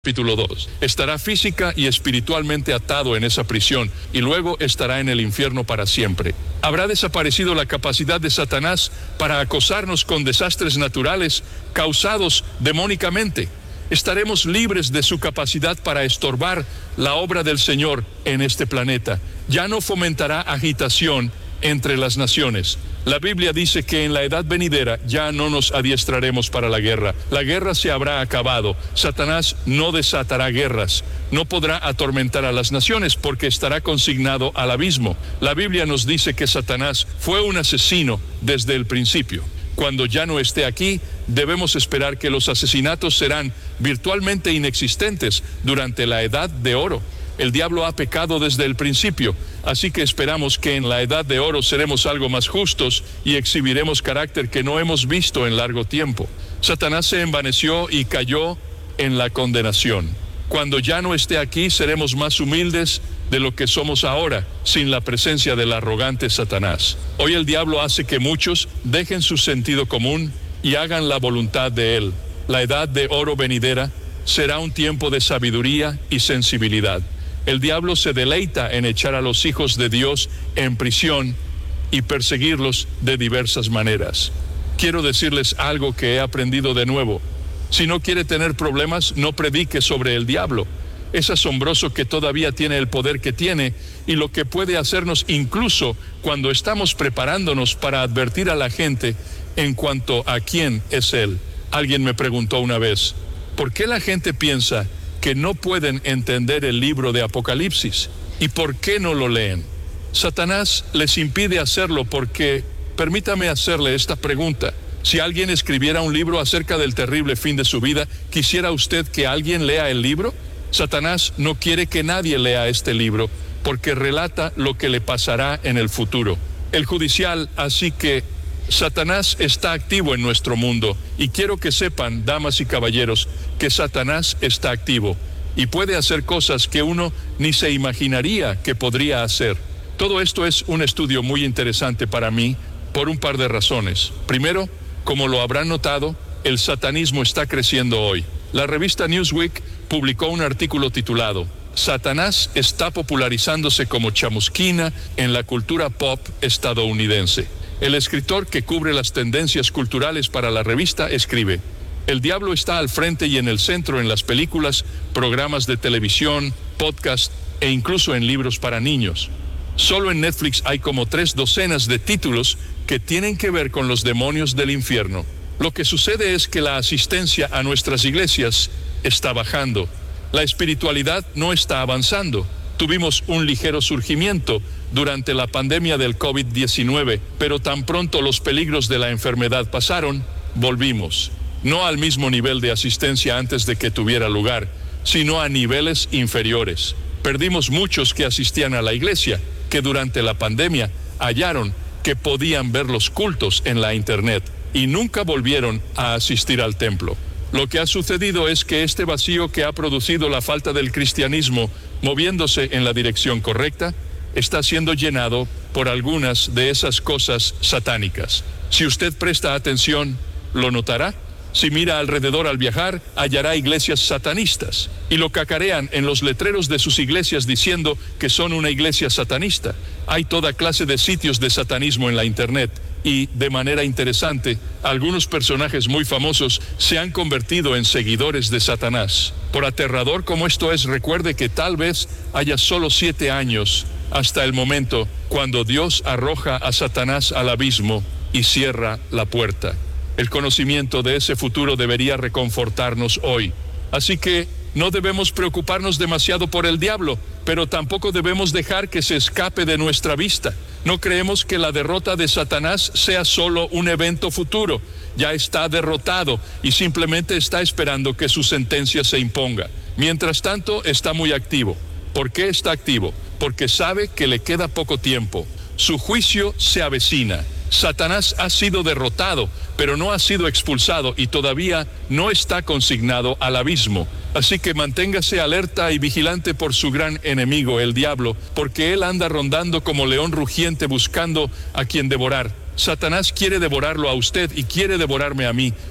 Capítulo 2. Estará física y espiritualmente atado en esa prisión y luego estará en el infierno para siempre. Habrá desaparecido la capacidad de Satanás para acosarnos con desastres naturales causados demónicamente. Estaremos libres de su capacidad para estorbar la obra del Señor en este planeta. Ya no fomentará agitación entre las naciones. La Biblia dice que en la edad venidera ya no nos adiestraremos para la guerra. La guerra se habrá acabado. Satanás no desatará guerras. No podrá atormentar a las naciones porque estará consignado al abismo. La Biblia nos dice que Satanás fue un asesino desde el principio. Cuando ya no esté aquí, debemos esperar que los asesinatos serán virtualmente inexistentes durante la edad de oro. El diablo ha pecado desde el principio, así que esperamos que en la edad de oro seremos algo más justos y exhibiremos carácter que no hemos visto en largo tiempo. Satanás se envaneció y cayó en la condenación. Cuando ya no esté aquí, seremos más humildes de lo que somos ahora, sin la presencia del arrogante Satanás. Hoy el diablo hace que muchos dejen su sentido común y hagan la voluntad de él. La edad de oro venidera será un tiempo de sabiduría y sensibilidad. El diablo se deleita en echar a los hijos de Dios en prisión y perseguirlos de diversas maneras. Quiero decirles algo que he aprendido de nuevo. Si no quiere tener problemas, no predique sobre el diablo. Es asombroso que todavía tiene el poder que tiene y lo que puede hacernos incluso cuando estamos preparándonos para advertir a la gente en cuanto a quién es él. Alguien me preguntó una vez, ¿por qué la gente piensa que no pueden entender el libro de Apocalipsis? ¿Y por qué no lo leen? Satanás les impide hacerlo porque, permítame hacerle esta pregunta. Si alguien escribiera un libro acerca del terrible fin de su vida, ¿quisiera usted que alguien lea el libro? Satanás no quiere que nadie lea este libro porque relata lo que le pasará en el futuro. El judicial, así que Satanás está activo en nuestro mundo y quiero que sepan, damas y caballeros, que Satanás está activo y puede hacer cosas que uno ni se imaginaría que podría hacer. Todo esto es un estudio muy interesante para mí por un par de razones. Primero, como lo habrán notado, el satanismo está creciendo hoy. La revista Newsweek publicó un artículo titulado «Satanás está popularizándose como chamusquina en la cultura pop estadounidense». El escritor que cubre las tendencias culturales para la revista escribe: el diablo está al frente y en el centro en las películas, programas de televisión, podcast e incluso en libros para niños. Solo en Netflix hay como 3 docenas de títulos que tienen que ver con los demonios del infierno. Lo que sucede es que la asistencia a nuestras iglesias está bajando. La espiritualidad no está avanzando. Tuvimos un ligero surgimiento durante la pandemia del COVID-19, pero tan pronto los peligros de la enfermedad pasaron, volvimos. No al mismo nivel de asistencia antes de que tuviera lugar, sino a niveles inferiores. Perdimos muchos que asistían a la iglesia, que durante la pandemia hallaron que podían ver los cultos en la internet y nunca volvieron a asistir al templo. Lo que ha sucedido es que este vacío que ha producido la falta del cristianismo moviéndose en la dirección correcta está siendo llenado por algunas de esas cosas satánicas. Si usted presta atención, lo notará. Si mira alrededor al viajar, hallará iglesias satanistas y lo cacarean en los letreros de sus iglesias diciendo que son una iglesia satanista. Hay toda clase de sitios de satanismo en la internet y, de manera interesante, algunos personajes muy famosos se han convertido en seguidores de Satanás. Por aterrador como esto es, recuerde que tal vez haya solo 7 años hasta el momento cuando Dios arroja a Satanás al abismo y cierra la puerta. El conocimiento de ese futuro debería reconfortarnos hoy. Así que no debemos preocuparnos demasiado por el diablo, pero tampoco debemos dejar que se escape de nuestra vista. No creemos que la derrota de Satanás sea solo un evento futuro. Ya está derrotado y simplemente está esperando que su sentencia se imponga. Mientras tanto, está muy activo. ¿Por qué está activo? Porque sabe que le queda poco tiempo. Su juicio se avecina. Satanás ha sido derrotado, pero no ha sido expulsado y todavía no está consignado al abismo. Así que manténgase alerta y vigilante por su gran enemigo, el diablo, porque él anda rondando como león rugiente buscando a quien devorar. Satanás quiere devorarlo a usted y quiere devorarme a mí, pero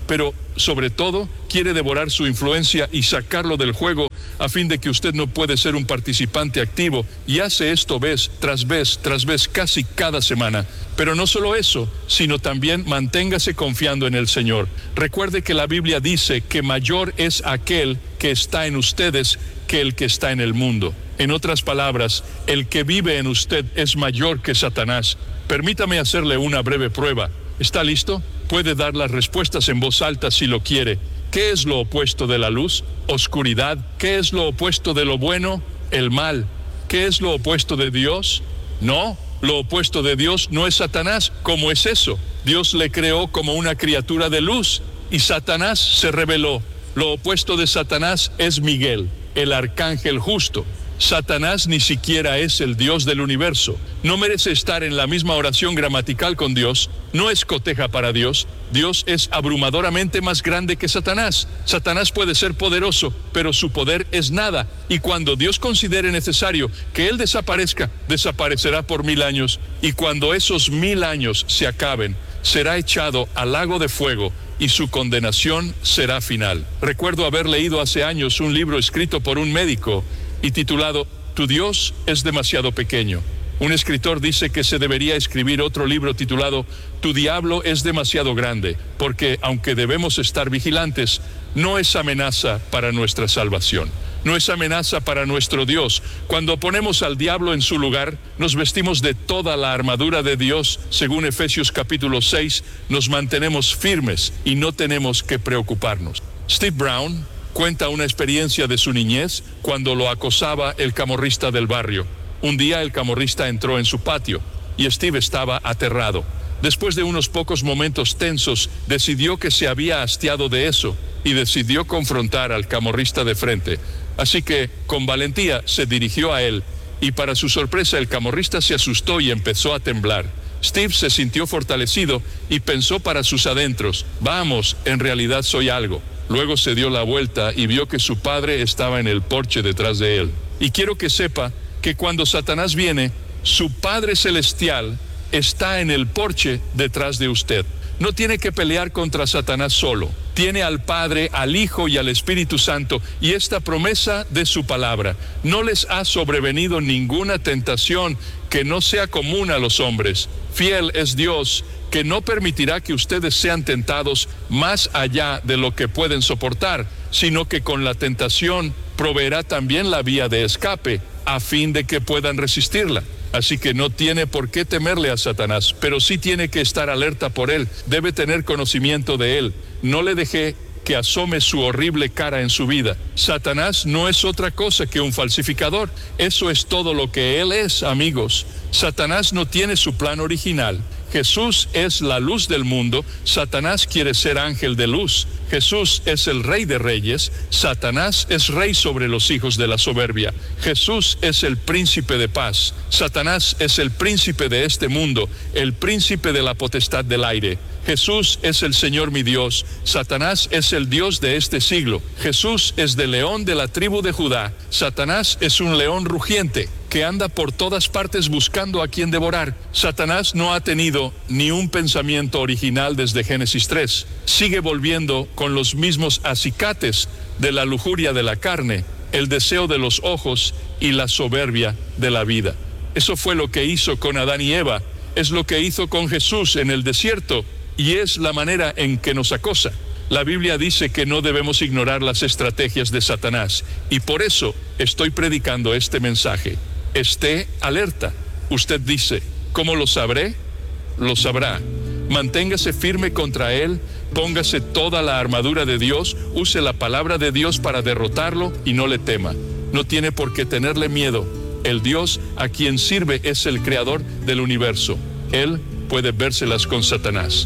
sobre todo, quiere devorar su influencia y sacarlo del juego a fin de que usted no puede ser un participante activo, y hace esto vez tras vez tras vez casi cada semana. Pero no solo eso, sino también manténgase confiando en el Señor. Recuerde que la Biblia dice que mayor es aquel que está en ustedes que el que está en el mundo. En otras palabras, el que vive en usted es mayor que Satanás. Permítame hacerle una breve prueba. ¿Está listo? Puede dar las respuestas en voz alta si lo quiere. ¿Qué es lo opuesto de la luz? Oscuridad. ¿Qué es lo opuesto de lo bueno? El mal. ¿Qué es lo opuesto de Dios? No, lo opuesto de Dios no es Satanás. ¿Cómo es eso? Dios le creó como una criatura de luz y Satanás se rebeló. Lo opuesto de Satanás es Miguel, el arcángel justo. Satanás ni siquiera es el Dios del universo. No merece estar en la misma oración gramatical con Dios. No es coteja para Dios. Dios es abrumadoramente más grande que Satanás. Satanás puede ser poderoso, pero su poder es nada. Y cuando Dios considere necesario que Él desaparezca, desaparecerá por 1000 años. Y cuando esos 1000 años se acaben, será echado al lago de fuego y su condenación será final. Recuerdo haber leído hace años un libro escrito por un médico y titulado Tu Dios es demasiado pequeño. Un escritor dice que se debería escribir otro libro titulado Tu diablo es demasiado grande, porque aunque debemos estar vigilantes, no es amenaza para nuestra salvación. No es amenaza para nuestro Dios. Cuando ponemos al diablo en su lugar, nos vestimos de toda la armadura de Dios. Según Efesios capítulo 6, nos mantenemos firmes y no tenemos que preocuparnos. Steve Brown cuenta una experiencia de su niñez cuando lo acosaba el camorrista del barrio. Un día el camorrista entró en su patio y Steve estaba aterrado. Después de unos pocos momentos tensos, decidió que se había hastiado de eso y decidió confrontar al camorrista de frente. Así que, con valentía, se dirigió a él y para su sorpresa el camorrista se asustó y empezó a temblar. Steve se sintió fortalecido y pensó para sus adentros, vamos, en realidad soy algo. Luego se dio la vuelta y vio que su padre estaba en el porche detrás de él. Y quiero que sepa que cuando Satanás viene, su Padre Celestial está en el porche detrás de usted. No tiene que pelear contra Satanás solo. Tiene al Padre, al Hijo y al Espíritu Santo y esta promesa de su palabra. No les ha sobrevenido ninguna tentación que no sea común a los hombres. Fiel es Dios, que no permitirá que ustedes sean tentados más allá de lo que pueden soportar, sino que con la tentación proveerá también la vía de escape, a fin de que puedan resistirla. Así que no tiene por qué temerle a Satanás, pero sí tiene que estar alerta por él, debe tener conocimiento de él. No le deje que asome su horrible cara en su vida. Satanás no es otra cosa que un falsificador. Eso es todo lo que él es, amigos. Satanás no tiene su plan original. Jesús es la luz del mundo, Satanás quiere ser ángel de luz. Jesús es el Rey de Reyes, Satanás es rey sobre los hijos de la soberbia. Jesús es el príncipe de paz, Satanás es el príncipe de este mundo, el príncipe de la potestad del aire. Jesús es el Señor mi Dios, Satanás es el Dios de este siglo. Jesús es del león de la tribu de Judá, Satanás es un león rugiente que anda por todas partes buscando a quien devorar. Satanás no ha tenido ni un pensamiento original desde Génesis 3. Sigue volviendo con los mismos acicates de la lujuria de la carne, el deseo de los ojos y la soberbia de la vida. Eso fue lo que hizo con Adán y Eva, es lo que hizo con Jesús en el desierto y es la manera en que nos acosa. La Biblia dice que no debemos ignorar las estrategias de Satanás y por eso estoy predicando este mensaje. Esté alerta. Usted dice, ¿cómo lo sabré? Lo sabrá. Manténgase firme contra él, póngase toda la armadura de Dios, use la palabra de Dios para derrotarlo y no le tema. No tiene por qué tenerle miedo. El Dios a quien sirve es el creador del universo. Él puede vérselas con Satanás.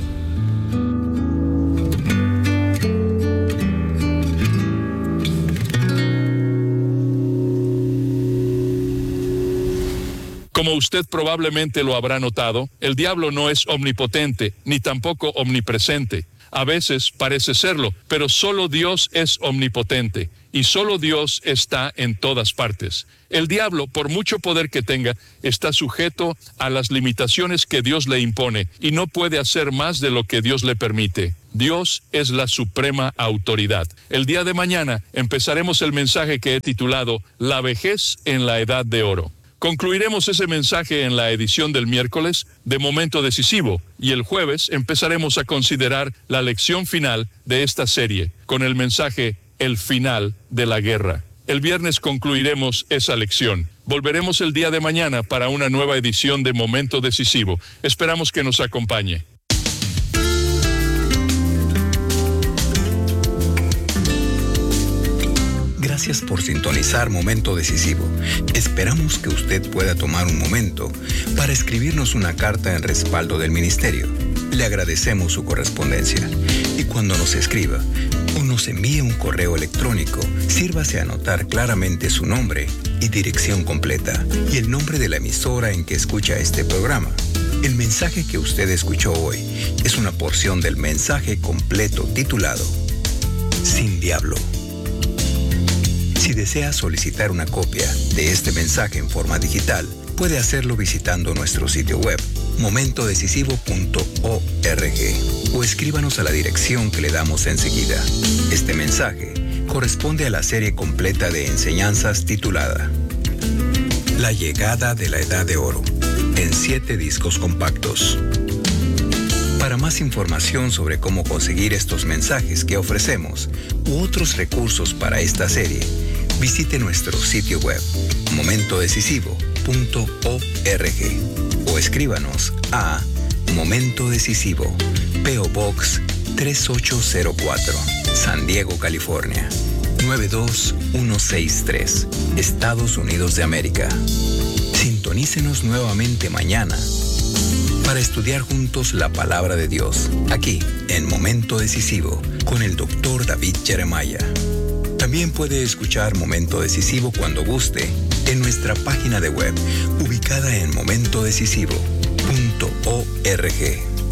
Como usted probablemente lo habrá notado, el diablo no es omnipotente, ni tampoco omnipresente. A veces parece serlo, pero solo Dios es omnipotente, y solo Dios está en todas partes. El diablo, por mucho poder que tenga, está sujeto a las limitaciones que Dios le impone, y no puede hacer más de lo que Dios le permite. Dios es la suprema autoridad. El día de mañana empezaremos el mensaje que he titulado La vejez en la edad de oro. Concluiremos ese mensaje en la edición del miércoles de Momento Decisivo, y el jueves empezaremos a considerar la lección final de esta serie con el mensaje El final de la guerra. El viernes concluiremos esa lección. Volveremos el día de mañana para una nueva edición de Momento Decisivo. Esperamos que nos acompañe. Gracias por sintonizar Momento Decisivo. Esperamos que usted pueda tomar un momento para escribirnos una carta en respaldo del ministerio. Le agradecemos su correspondencia. Y cuando nos escriba o nos envíe un correo electrónico, sírvase a anotar claramente su nombre y dirección completa y el nombre de la emisora en que escucha este programa. El mensaje que usted escuchó hoy es una porción del mensaje completo titulado Sin Diablo. Si desea solicitar una copia de este mensaje en forma digital, puede hacerlo visitando nuestro sitio web, momentodecisivo.org, o escríbanos a la dirección que le damos enseguida. Este mensaje corresponde a la serie completa de enseñanzas titulada La llegada de la Edad de Oro, en 7 discos compactos. Para más información sobre cómo conseguir estos mensajes que ofrecemos u otros recursos para esta serie, visite nuestro sitio web momentodecisivo.org o escríbanos a Momento Decisivo, P.O. Box 3804, San Diego, California 92163, Estados Unidos de América. Sintonícenos nuevamente mañana para estudiar juntos la palabra de Dios, aquí en Momento Decisivo, con el Dr. David Jeremiah. También puede escuchar Momento Decisivo cuando guste en nuestra página de web, ubicada en momentodecisivo.org.